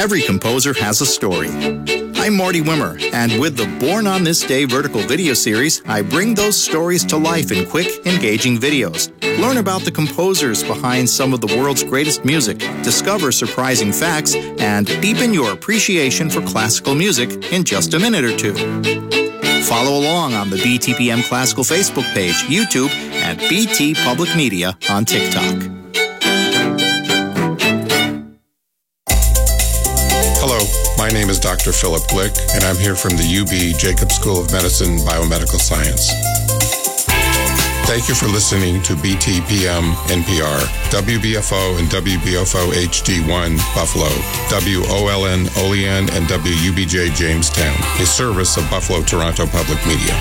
Every composer has a story. I'm Marty Wimmer, and with the Born on This Day vertical video series, I bring those stories to life in quick, engaging videos. Learn about the composers behind some of the world's greatest music, discover surprising facts, and deepen your appreciation for classical music in just a minute or two. Follow along on the BTPM Classical Facebook page, YouTube, and BT Public Media on TikTok. Hello, my name is Dr. Philip Glick, and I'm here from the UB Jacobs School of Medicine, Biomedical Science. Thank you for listening to BTPM NPR, WBFO and WBFO HD1 Buffalo, WOLN Olean, and WUBJ Jamestown, a service of Buffalo Toronto Public Media.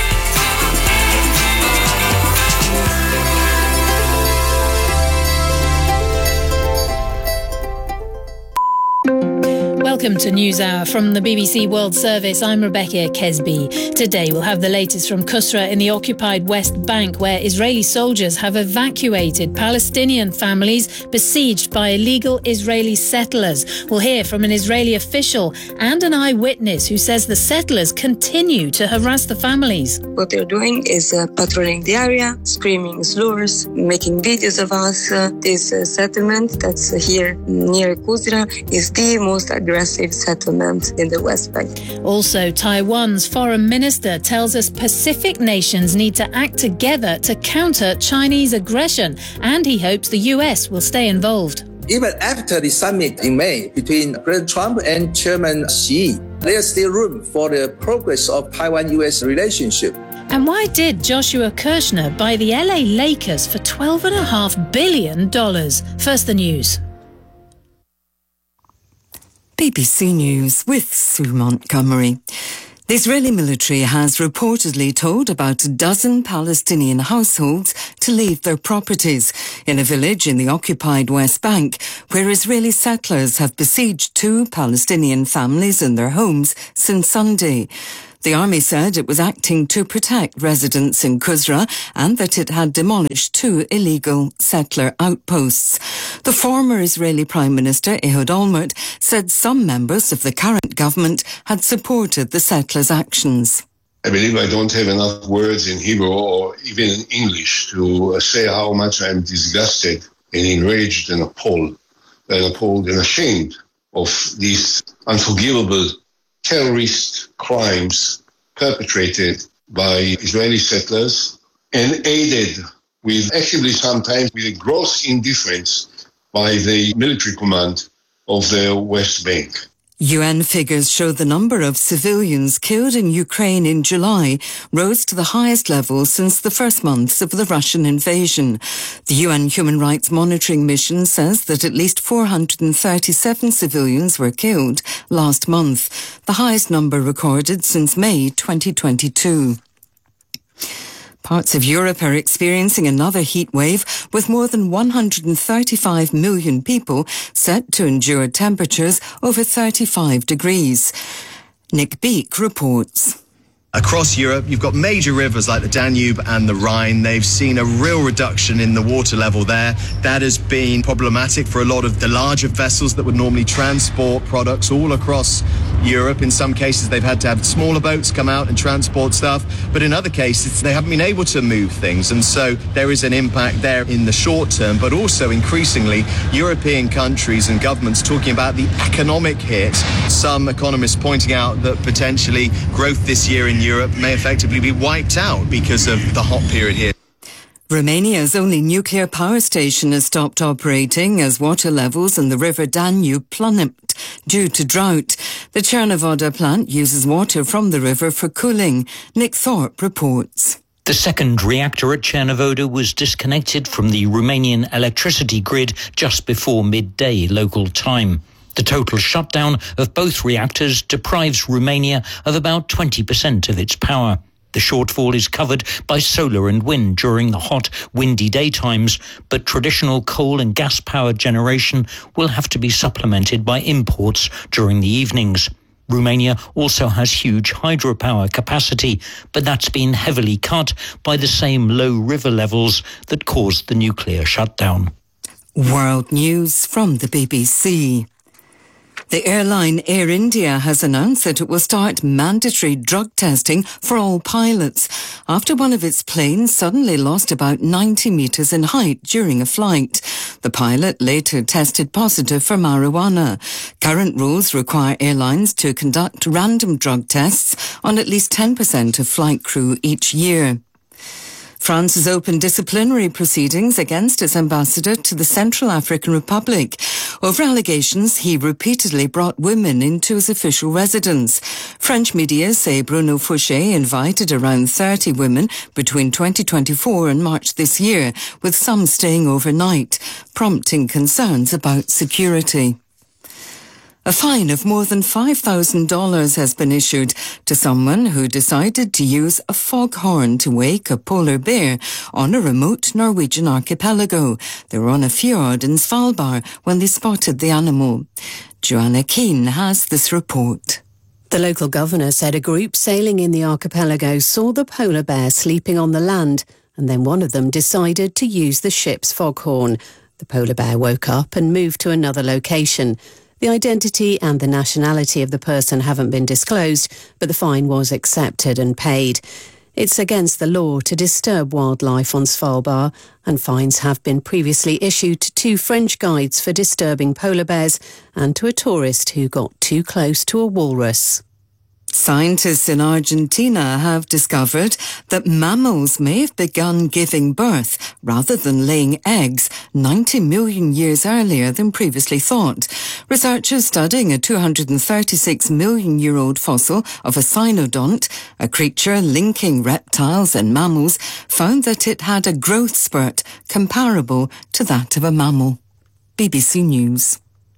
Welcome to NewsHour from the BBC World Service. I'm Rebecca Kesby. Today we'll have the latest from Qusra in the occupied West Bank, where Israeli soldiers have evacuated Palestinian families besieged by illegal Israeli settlers. We'll hear from an Israeli official and an eyewitness who says the settlers continue to harass the families. What they're doing is patrolling the area, screaming slurs, making videos of us. This settlement that's here near Qusra is the most aggressive settlement in the West Bank. Also, Taiwan's foreign minister tells us Pacific nations need to act together to counter Chinese aggression, and he hopes the US will stay involved. Even after the summit in May between President Trump and Chairman Xi, there's still room for the progress of Taiwan-US relationship. And why did Joshua Kirshner buy the LA Lakers for $12.5 billion? First, the news. BBC News with Sue Montgomery. The Israeli military has reportedly told about a dozen Palestinian households to leave their properties in a village in the occupied West Bank, where Israeli settlers have besieged two Palestinian families in their homes since Sunday. The army said it was acting to protect residents in Qusra and that it had demolished two illegal settler outposts. The former Israeli Prime Minister Ehud Olmert said some members of the current government had supported the settlers' actions. I believe I don't have enough words in Hebrew or even in English to say how much I'm disgusted and enraged and appalled and ashamed of these unforgivable terrorist crimes perpetrated by Israeli settlers and aided with, actually sometimes with a gross indifference by the military command of the West Bank. UN figures show the number of civilians killed in Ukraine in July rose to the highest level since the first months of the Russian invasion. The UN Human Rights Monitoring Mission says that at least 437 civilians were killed last month, the highest number recorded since May 2022. Parts of Europe are experiencing another heat wave, with more than 135 million people set to endure temperatures over 35 degrees. Nick Beek reports. Across Europe, you've got major rivers like the Danube and the Rhine. They've seen a real reduction in the water level there. That has been problematic for a lot of the larger vessels that would normally transport products all across Europe. In some cases, they've had to have smaller boats come out and transport stuff. But in other cases, they haven't been able to move things. And so there is an impact there in the short term. But also increasingly, European countries and governments talking about the economic hit. Some economists pointing out that potentially growth this year in Europe may effectively be wiped out because of the hot period here. Romania's only nuclear power station has stopped operating as water levels in the River Danube plummet due to drought. The Cernavodă plant uses water from the river for cooling. Nick Thorpe reports. The second reactor at Cernavodă was disconnected from the Romanian electricity grid just before midday local time. The total shutdown of both reactors deprives Romania of about 20% of its power. The shortfall is covered by solar and wind during the hot, windy daytimes, but traditional coal and gas power generation will have to be supplemented by imports during the evenings. Romania also has huge hydropower capacity, but that's been heavily cut by the same low river levels that caused the nuclear shutdown. World News from the BBC. The airline Air India has announced that it will start mandatory drug testing for all pilots after one of its planes suddenly lost about 90 metres in height during a flight. The pilot later tested positive for marijuana. Current rules require airlines to conduct random drug tests on at least 10% of flight crew each year. France has opened disciplinary proceedings against its ambassador to the Central African Republic over allegations he repeatedly brought women into his official residence. French media say Bruno Fouché invited around 30 women between 2024 and March this year, with some staying overnight, prompting concerns about security. A fine of more than $5,000 has been issued to someone who decided to use a foghorn to wake a polar bear on a remote Norwegian archipelago. They were on a fjord in Svalbard when they spotted the animal. Joanna Keane has this report. The local governor said a group sailing in the archipelago saw the polar bear sleeping on the land, and then one of them decided to use the ship's foghorn. The polar bear woke up and moved to another location. The identity and the nationality of the person haven't been disclosed, but the fine was accepted and paid. It's against the law to disturb wildlife on Svalbard, and fines have been previously issued to 2 French guides for disturbing polar bears and to a tourist who got too close to a walrus. Scientists in Argentina have discovered that mammals may have begun giving birth rather than laying eggs 90 million years earlier than previously thought. Researchers studying a 236-million-year-old fossil of a cynodont, a creature linking reptiles and mammals, found that it had a growth spurt comparable to that of a mammal. BBC News.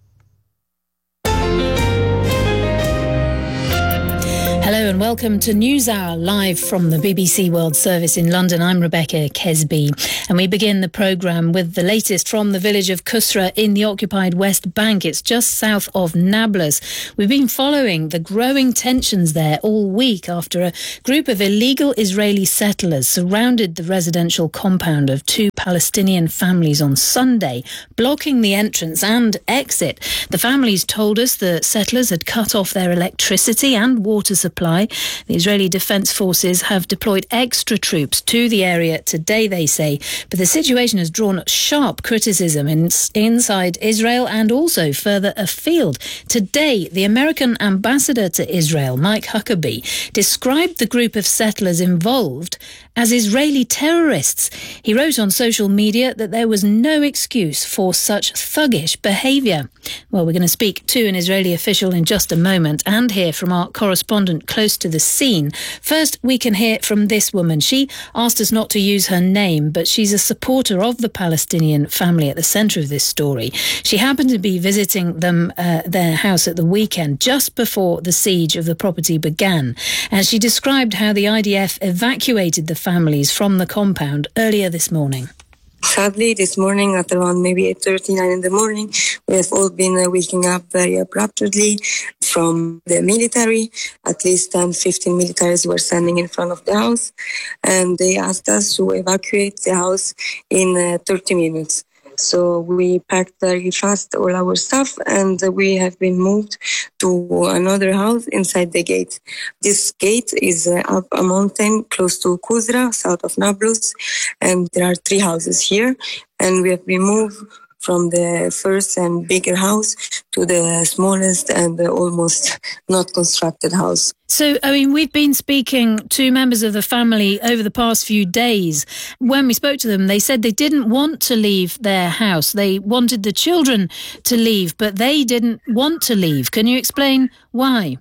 Hello and welcome to NewsHour, live from the BBC World Service in London. I'm Rebecca Kesby, and we begin the programme with the latest from the village of Kusra in the occupied West Bank. It's just south of Nablus. We've been following the growing tensions there all week after a group of illegal Israeli settlers surrounded the residential compound of 2 Palestinian families on Sunday, blocking the entrance and exit. The families told us the settlers had cut off their electricity and water supply. The Israeli Defence Forces have deployed extra troops to the area today, they say, but the situation has drawn sharp criticism inside Israel and also further afield. Today, the American ambassador to Israel, Mike Huckabee, described the group of settlers involved as Israeli terrorists. He wrote on social media that there was no excuse for such thuggish behaviour. Well, we're going to speak to an Israeli official in just a moment and hear from our correspondent close to the scene. First, we can hear from this woman. She asked us not to use her name, but she's a supporter of the Palestinian family at the centre of this story. She happened to be visiting them, their house at the weekend, just before the siege of the property began. And she described how the IDF evacuated the families from the compound earlier this morning. Sadly, this morning at around maybe 8:39 in the morning, we have all been waking up very abruptly from the military. At least 10-15 militaries were standing in front of the house, and they asked us to evacuate the house in 30 minutes. So we packed very fast all our stuff, and we have been moved to another house inside the gate. This gate is up a mountain close to Kusra, south of Nablus, and there are 3 houses here, and we have been moved from the first and bigger house to the smallest and almost not constructed house. So, we've been speaking to members of the family over the past few days. When we spoke to them, they said they didn't want to leave their house. They wanted the children to leave, but they didn't want to leave. Can you explain why?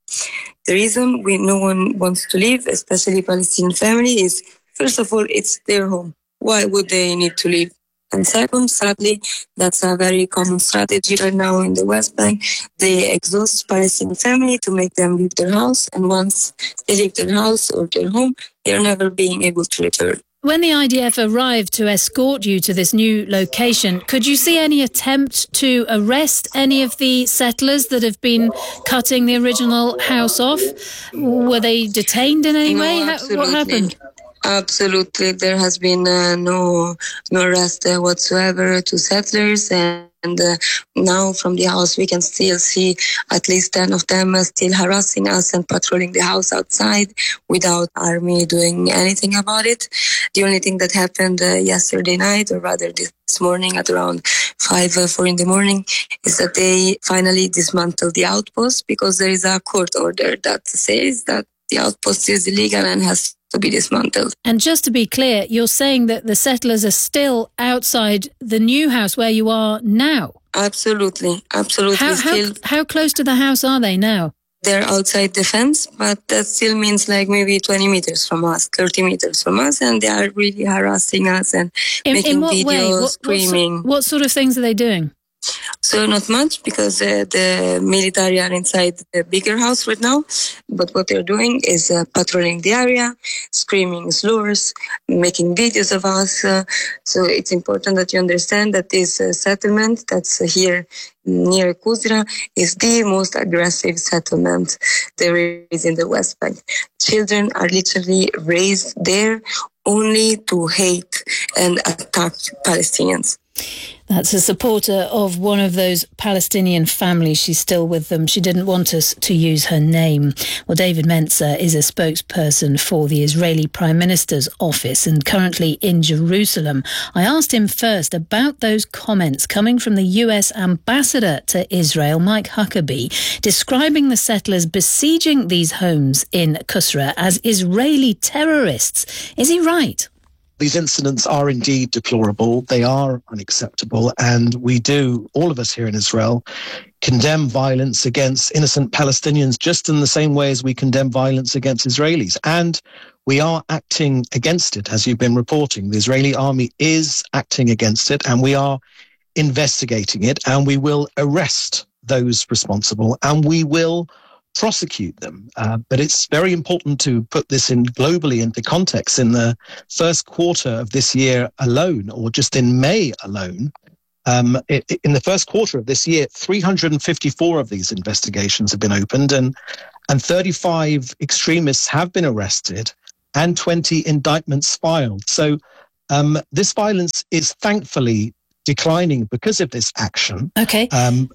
The reason no one wants to leave, especially Palestinian family, is, first of all, it's their home. Why would they need to leave? And second, sadly, that's a very common strategy right now in the West Bank. They exhaust Palestinian family to make them leave their house, and once they leave their house or their home, they're never being able to return. When the IDF arrived to escort you to this new location, could you see any attempt to arrest any of the settlers that have been cutting the original house off? Were they detained in any way? What happened? Absolutely. There has been no arrest whatsoever to settlers, and And now from the house, we can still see at least 10 of them still harassing us and patrolling the house outside without army doing anything about it. The only thing that happened yesterday night, or rather this morning at around 4 in the morning, is that they finally dismantled the outpost because there is a court order that says that the outpost is illegal and has to be dismantled. And just to be clear, you're saying that the settlers are still outside the new house where you are now? Absolutely. How close to the house are they now? They're outside the fence, but that still means like maybe 20 meters from us, 30 meters from us, and they are really harassing us and making videos, screaming. What sort of things are they doing? So not much, because the military are inside the bigger house right now. But what they're doing is patrolling the area, screaming slurs, making videos of us. So it's important that you understand that this settlement that's here near Kuzra is the most aggressive settlement there is in the West Bank. Children are literally raised there only to hate and attack Palestinians. That's a supporter of one of those Palestinian families. She's still with them. She didn't want us to use her name. Well, David Mentzer is a spokesperson for the Israeli Prime Minister's office and currently in Jerusalem. I asked him first about those comments coming from the US ambassador to Israel, Mike Huckabee, describing the settlers besieging these homes in Kusra as Israeli terrorists. Is he right? These incidents are indeed deplorable. They are unacceptable. And we do, all of us here in Israel, condemn violence against innocent Palestinians just in the same way as we condemn violence against Israelis. And we are acting against it, as you've been reporting. The Israeli army is acting against it, and we are investigating it, and we will arrest those responsible, and we will prosecute them. But it's very important to put this in globally into context. In the first quarter of this year alone, or just in May alone, in the first quarter of this year, 354 of these investigations have been opened, and 35 extremists have been arrested and 20 indictments filed. So this violence is thankfully declining because of this action. Okay.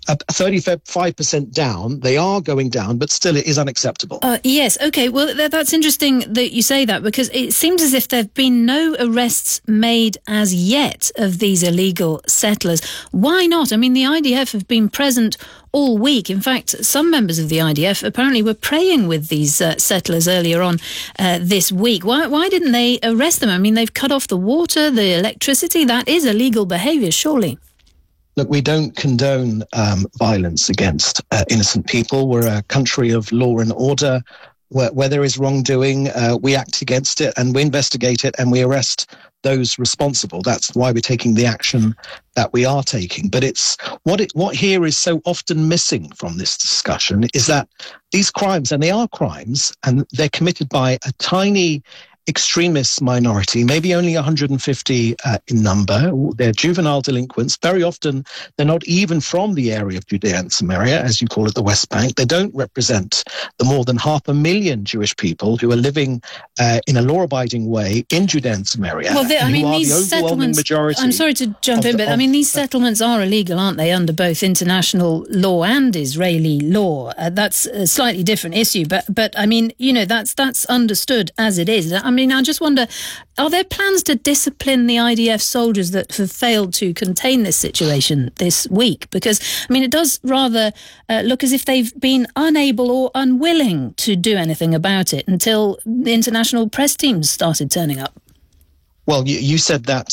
35% down. They are going down, but still it is unacceptable. Yes. Okay. Well, that's interesting that you say that, because it seems as if there have been no arrests made as yet of these illegal settlers. Why not? I mean, the IDF have been present all week. In fact, some members of the IDF apparently were praying with these settlers earlier on this week. Why didn't they arrest them? I mean, they've cut off the water, the electricity. That is illegal behaviour, surely. Look, we don't condone violence against innocent people. We're a country of law and order. Where there is wrongdoing, we act against it and we investigate it and we arrest those responsible. That's why we're taking the action that we are taking. But it's what here is so often missing from this discussion is that these crimes, and they are crimes, and they're committed by a tiny extremist minority, maybe only 150 in number. They're juvenile delinquents. Very often, they're not even from the area of Judea and Samaria, as you call it, the West Bank. They don't represent the more than 500,000 Jewish people who are living in a law-abiding way in Judea and Samaria. Well, these settlements, majority. I'm sorry to jump in, but I mean, these settlements are illegal, aren't they, under both international law and Israeli law? That's a slightly different issue, but I mean, you know, that's understood as it is. I mean, I just wonder, are there plans to discipline the IDF soldiers that have failed to contain this situation this week? Because, I mean, it does rather look as if they've been unable or unwilling to do anything about it until the international press teams started turning up. Well, you said that...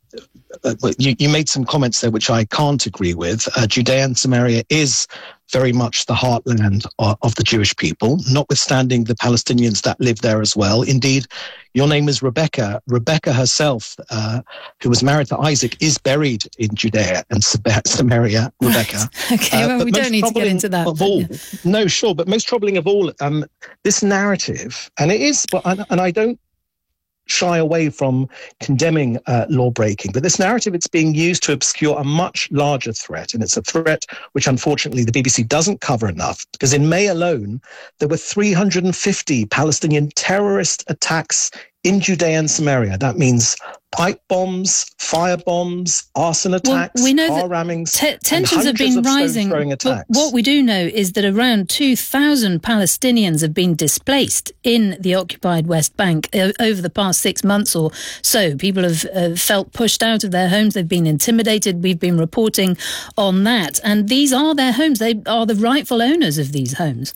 You made some comments there which I can't agree with. Judea and Samaria is very much the heartland of the Jewish people, notwithstanding the Palestinians that live there as well. Indeed, your name is Rebecca. Rebecca herself, who was married to Isaac, is buried in Judea and Samaria, Rebecca. Okay, well, we don't need to get into that. No, sure, but most troubling of all, this narrative, and it is, and I don't shy away from condemning law breaking, but this narrative, it's being used to obscure a much larger threat, and it's a threat which unfortunately the BBC doesn't cover enough, because in May alone there were 350 Palestinian terrorist attacks in Judea and Samaria. That means pipe bombs, fire bombs, arson attacks, we know car that rammings, tensions have been rising. But what we do know is that around 2,000 Palestinians have been displaced in the occupied West Bank over the past 6 months or so. People have felt pushed out of their homes. They've been intimidated. We've been reporting on that. And these are their homes. They are the rightful owners of these homes.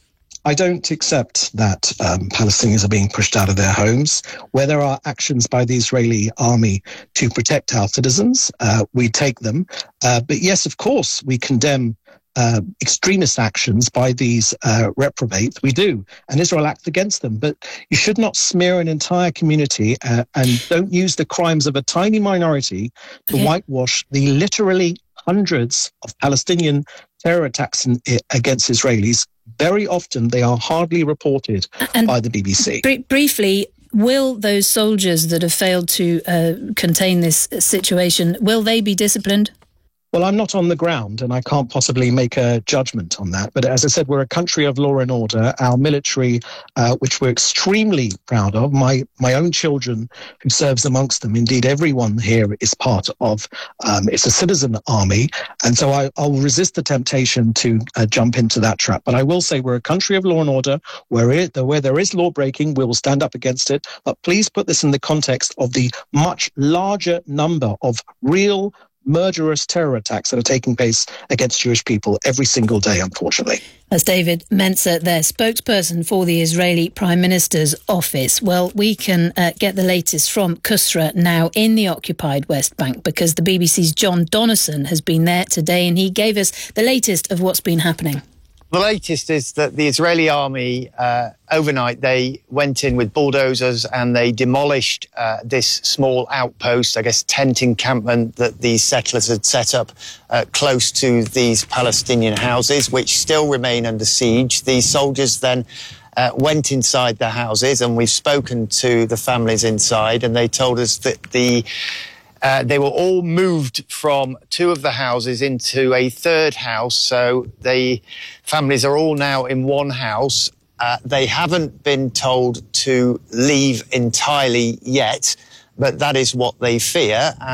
I don't accept that Palestinians are being pushed out of their homes. Where there are actions by the Israeli army to protect our citizens, we take them. But yes, of course, we condemn extremist actions by these reprobates. We do. And Israel acts against them. But you should not smear an entire community and don't use the crimes of a tiny minority to whitewash the literally hundreds of Palestinian terror attacks against Israelis. Very often they are hardly reported by the BBC. Briefly, will those soldiers that have failed to contain this situation, will they be disciplined? Well, I'm not on the ground and I can't possibly make a judgment on that. But as I said, we're a country of law and order. Our military, which we're extremely proud of, my own children who serves amongst them, indeed everyone here is part of, it's a citizen army. And so I'll resist the temptation to jump into that trap. But I will say we're a country of law and order where there is law breaking, we will stand up against it. But please put this in the context of the much larger number of real murderous terror attacks that are taking place against Jewish people every single day, unfortunately. That's David Mencer, their spokesperson for the Israeli Prime Minister's office. Well, we can get the latest from Qusra now in the occupied West Bank because the BBC's John Donnison has been there today and he gave us the latest of what's been happening. The latest is that the Israeli army, overnight, they went in with bulldozers and they demolished this small outpost, I guess tent encampment that these settlers had set up close to these Palestinian houses, which still remain under siege. These soldiers then went inside the houses, and we've spoken to the families inside, and they told us that they were all moved from two of the houses into a third house, so the families are all now in one house. They haven't been told to leave entirely yet, but that is what they fear.